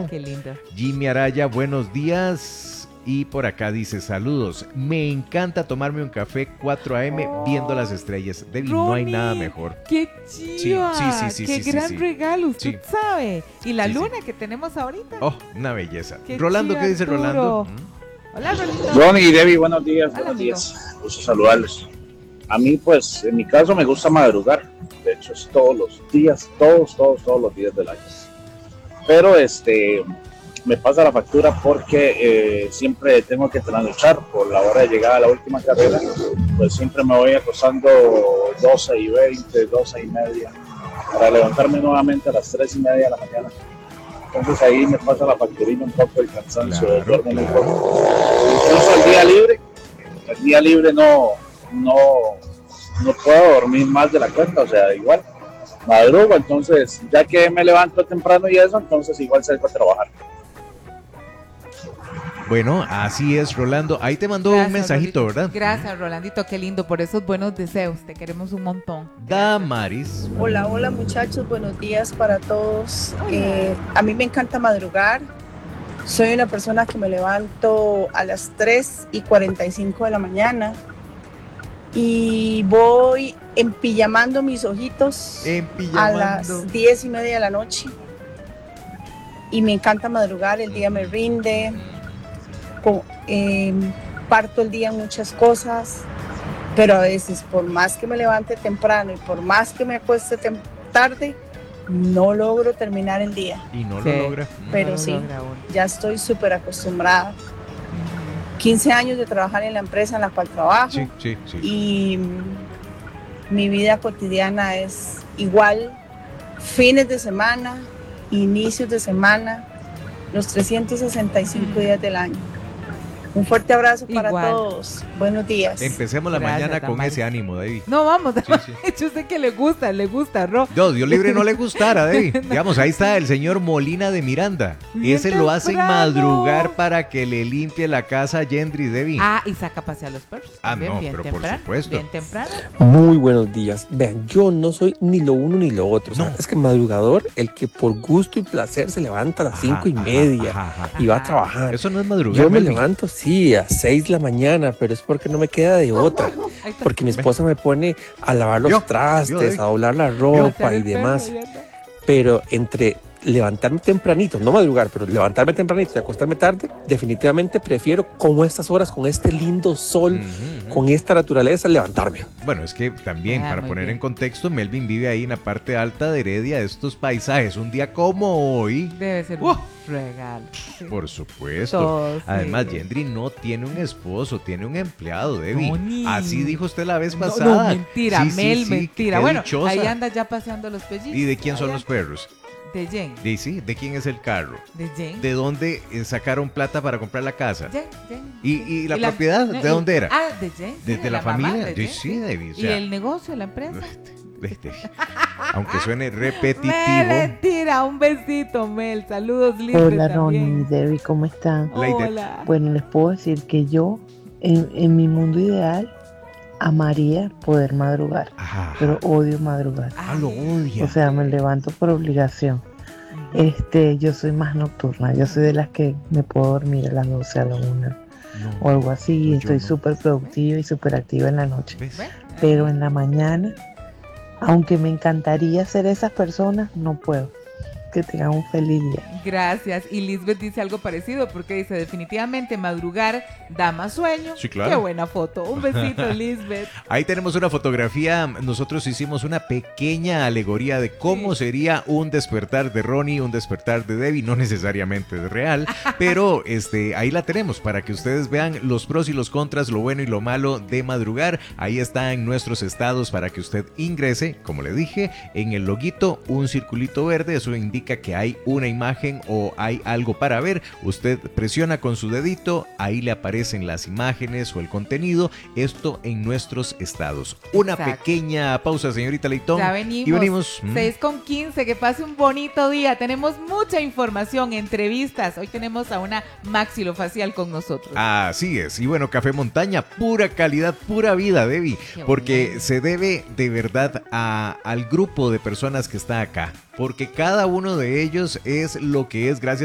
Qué lindo. Jimmy Araya, buenos días. Y por acá dice, saludos, me encanta tomarme un café 4 a.m. viendo las estrellas. Debbie, no hay nada mejor. ¡Qué chiva! Sí, ¡Qué gran regalo! Usted sabe. Y la Sí, luna que tenemos ahorita. Oh, una belleza. Qué Rolando, chiva, ¿qué dice Arturo. Rolando? Hola, Rolito. Ronnie y Debbie, buenos días. Hola, Buenos amigo. días. Gusto saludarlos. A mí, pues, en mi caso me gusta madrugar. De hecho, es todos los días, todos los días del año. Pero, me pasa la factura porque siempre tengo que trasnochar por la hora de llegar a la última carrera. Pues siempre me voy acostando 12:20, 12:30, para levantarme nuevamente a las 3:30 de la mañana. Entonces ahí me pasa la facturina un poco, el cansancio, Claro, duermo muy poco. Incluso el día libre no puedo dormir más de la cuenta, o sea, igual madrugo, entonces ya que me levanto temprano y eso, entonces igual salgo a trabajar. Bueno, así es, Rolando. Ahí te mandó un mensajito, Rolito. ¿verdad? Gracias, Rolandito, qué lindo por esos buenos deseos. Te queremos un montón. Damaris. Hola muchachos, buenos días para todos. A mí me encanta madrugar. Soy una persona que me levanto a las 3:45 de la mañana y voy empillamando mis ojitos a las 10:30 de la noche. Y me encanta madrugar, el día me rinde. Parto el día en muchas cosas, pero a veces por más que me levante temprano y por más que me acueste tarde, no logro terminar el día. Y no lo logra. Pero No sí, logra uno. ya estoy súper acostumbrada. 15 años de trabajar en la empresa en la cual trabajo Sí. y mi vida cotidiana es igual, fines de semana, inicios de semana, los 365 días del año. Un fuerte abrazo para Igual. todos. Buenos días. Empecemos la Gracias, mañana con Damaris. ese ánimo, David. No, vamos. Sí. Yo sé que le gusta, Ro. No, Dios libre no le gustara, David. Digamos, ahí está el señor Molina de Miranda. Bien Ese lo hacen temprano. madrugar para que le limpie la casa a Gendry, David. Ah, y saca a pasear a los perros. Ah, También, no, bien pero por temprano, supuesto. Bien temprano. Muy buenos días. Vean, yo no soy ni lo uno ni lo otro. O sea, No. es que madrugador, el que por gusto y placer se levanta a las 5:30 y va a trabajar. Eso no es madrugar, Yo me Melvin. levanto, sí, a 6 de la mañana, pero es porque no me queda de otra. Ahí está. Porque mi esposa me pone a lavar los Yo, trastes, David. a doblar la Pasear ropa y el perro, demás. ya está. Pero entre levantarme tempranito, no madrugar, pero levantarme tempranito y acostarme tarde, definitivamente prefiero como estas horas, con este lindo sol, con esta naturaleza, levantarme. Bueno, es que también, Ah, para muy poner bien. en contexto, Melvin vive ahí en la parte alta de Heredia, estos paisajes. Un día como hoy, Debe ser ¡Uh! un regalo. Sí. por supuesto. Todo, sí. Además, Gendry no tiene un esposo, tiene un empleado, Debbie. Tony. Así dijo usted la vez No, pasada. no, mentira, Sí, sí, Mel, sí, mentira. qué Bueno, dichosa. ahí anda ya paseando los pellitos. ¿Y de quién son Allá. los perros? De Jen. ¿De quién es el carro? De Jen. ¿De dónde sacaron plata para comprar la casa? Jen. ¿Y la propiedad? no, ¿De dónde era? Ah, de Jen. sí, ¿Desde la mamá familia? de Sí, Jen, sí, Debbie. o ¿Y sea, el negocio, la empresa? aunque suene repetitivo. Mel, mentira, un besito, Mel. Saludos, Lisbeth. Hola Ronnie y también. Debbie, ¿cómo están? Lady. Hola. Bueno, les puedo decir que yo, en mi mundo ideal, amaría poder madrugar, Ajá. pero odio madrugar. Ah, lo odia. O sea, me levanto por obligación. Yo soy más nocturna, yo soy de las que me puedo dormir a las 12, a la 1 o algo así, y yo estoy no. súper productiva y súper activa en la noche. ¿Ves? Bueno, Pero en la mañana, aunque me encantaría ser esas personas, no puedo. Que tengan un feliz día. Gracias. Y Lisbeth dice algo parecido porque dice, definitivamente madrugar da más sueño. Sí, claro. Qué buena foto. Un besito, Lisbeth. Ahí tenemos una fotografía. Nosotros hicimos una pequeña alegoría de cómo sería un despertar de Ronnie, un despertar de Debbie, no necesariamente de real, pero ahí la tenemos para que ustedes vean los pros y los contras, lo bueno y lo malo de madrugar. Ahí están nuestros estados para que usted ingrese, como le dije, en el loguito, un circulito verde, eso indica que hay una imagen o hay algo para ver. Usted presiona con su dedito, ahí le aparecen las imágenes o el contenido, esto en nuestros estados. Una Exacto. pequeña pausa, señorita Leitón. Ya venimos. Y venimos. 6:15, que pase un bonito día. Tenemos mucha información, entrevistas. Hoy tenemos a una maxilofacial con nosotros. Así es. Y bueno, Café Montaña, pura calidad, pura vida, Debbie. Qué Porque bueno. se debe de verdad al grupo de personas que está acá. Porque cada uno de ellos es lo que es gracias